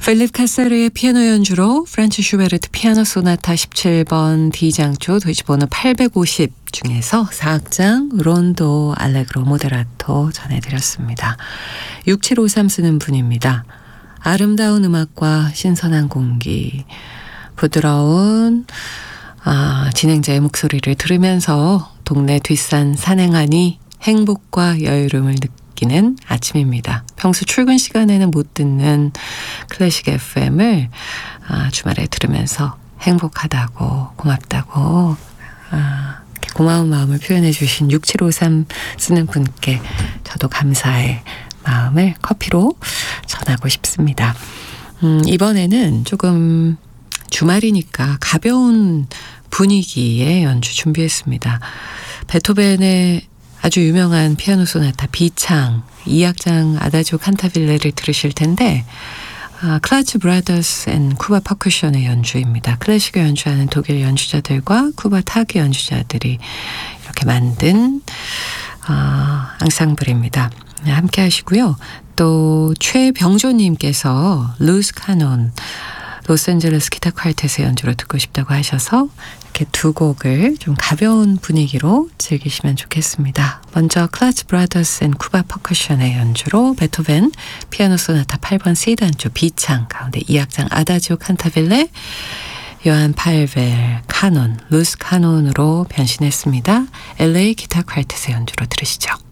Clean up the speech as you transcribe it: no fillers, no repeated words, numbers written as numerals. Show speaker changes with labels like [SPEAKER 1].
[SPEAKER 1] 필립 카세르의 피아노 연주로 프란츠 슈베르트 피아노 소나타 17번 D장조 도이치번호 850 중에서 4악장 론도 알레그로 모데라토 전해드렸습니다. 6753 쓰는 분입니다. 아름다운 음악과 신선한 공기, 부드러운 진행자의 목소리를 들으면서 동네 뒷산 산행하니 행복과 여유로움을 느끼는 아침입니다. 평소 출근 시간에는 못 듣는 클래식 FM을 주말에 들으면서 행복하다고 고맙다고 이렇게 고마운 마음을 표현해 주신 6753 쓰는 분께 저도 감사의 마음을 커피로 전하고 싶습니다. 이번에는 조금 주말이니까 가벼운 분위기의 연주 준비했습니다. 베토벤의 아주 유명한 피아노 소나타 B창 2악장 아다지오 칸타빌레를 들으실 텐데 클라츠 브라더스 앤 쿠바 퍼커션의 연주입니다. 클래식을 연주하는 독일 연주자들과 쿠바 타기 연주자들이 이렇게 만든 앙상블입니다. 함께 하시고요. 또 최병조님께서 루스 카논 로스앤젤레스 기타 콰르텟의 연주로 듣고 싶다고 하셔서 이렇게 두 곡을 좀 가벼운 분위기로 즐기시면 좋겠습니다. 먼저 클라츠 브라더스 앤 쿠바 퍼커션의 연주로 베토벤 피아노 소나타 8번 C단조 B창 가운데 2악장 아다지오 칸타빌레 요한 팔벨 카논 루스 카논으로 변신했습니다. LA 기타 콰르텟의 연주로 들으시죠.